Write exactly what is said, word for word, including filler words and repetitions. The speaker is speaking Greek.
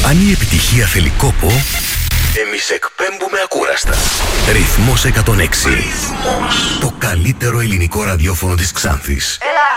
Αν η επιτυχία θέλει κόπο, εμείς εκπέμπουμε ακούραστα. Ρυθμός εκατόν έξι. Ρυθμός. Το καλύτερο ελληνικό ραδιόφωνο της Ξάνθης. Έλα